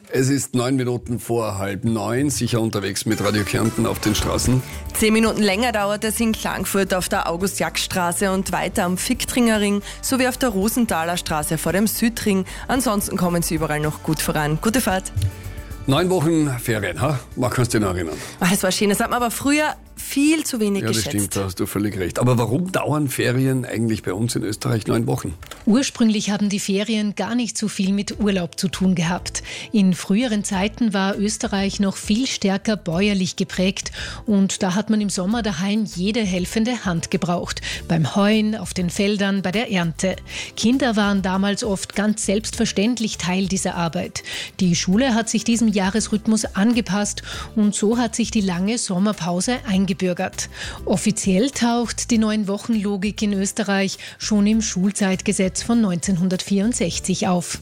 Es ist 9 Minuten vor 8:30, sicher unterwegs mit Radio Kärnten auf den Straßen. 10 Minuten länger dauert es in Klagenfurt auf der August-Jack-Straße und weiter am Ficktringer Ring sowie auf der Rosenthaler Straße vor dem Südring. Ansonsten kommen Sie überall noch gut voran. Gute Fahrt. 9 Wochen Ferien, ha? Man kann es dich noch erinnern. Das war schön, das hat man aber früher viel zu wenig Ja, das geschätzt. stimmt, da hast du völlig recht. Aber warum dauern Ferien eigentlich bei uns in Österreich 9 Wochen? Ursprünglich haben die Ferien gar nicht so viel mit Urlaub zu tun gehabt. In früheren Zeiten war Österreich noch viel stärker bäuerlich geprägt und da hat man im Sommer daheim jede helfende Hand gebraucht. Beim Heuen, auf den Feldern, bei der Ernte. Kinder waren damals oft ganz selbstverständlich Teil dieser Arbeit. Die Schule hat sich diesem Jahresrhythmus angepasst und so hat sich die lange Sommerpause eingebürgert. Offiziell taucht die 9-Wochen-Logik in Österreich schon im Schulzeitgesetz von 1964 auf.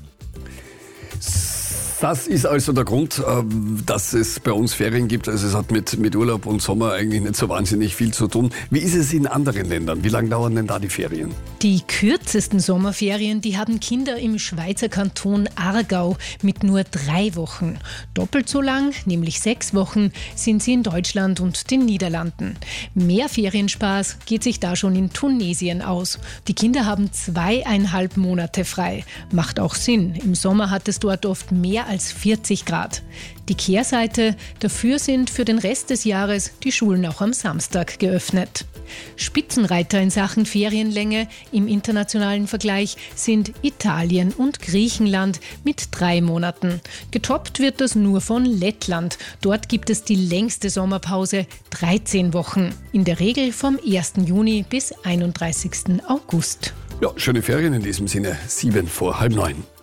Das ist also der Grund, dass es bei uns Ferien gibt. Also es hat mit Urlaub und Sommer eigentlich nicht so wahnsinnig viel zu tun. Wie ist es in anderen Ländern? Wie lange dauern denn da die Ferien? Die kürzesten Sommerferien, die haben Kinder im Schweizer Kanton Aargau mit nur 3 Wochen. Doppelt so lang, nämlich 6 Wochen, sind sie in Deutschland und den Niederlanden. Mehr Ferienspaß geht sich da schon in Tunesien aus. Die Kinder haben 2,5 Monate frei. Macht auch Sinn. Im Sommer hat es dort oft mehr als 40 Grad. Die Kehrseite, dafür sind für den Rest des Jahres die Schulen auch am Samstag geöffnet. Spitzenreiter in Sachen Ferienlänge im internationalen Vergleich sind Italien und Griechenland mit 3 Monaten. Getoppt wird das nur von Lettland. Dort gibt es die längste Sommerpause, 13 Wochen. In der Regel vom 1. Juni bis 31. August. Ja, schöne Ferien in diesem Sinne. 7 vor 8:30.